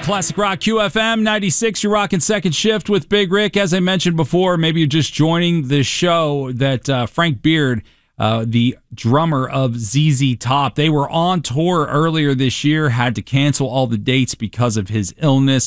Classic Rock QFM 96. You're rocking Second Shift with Big Rick. As I mentioned before, maybe you're just joining the show, that Frank Beard, the drummer of ZZ Top, they were on tour earlier this year, had to cancel all the dates because of his illness.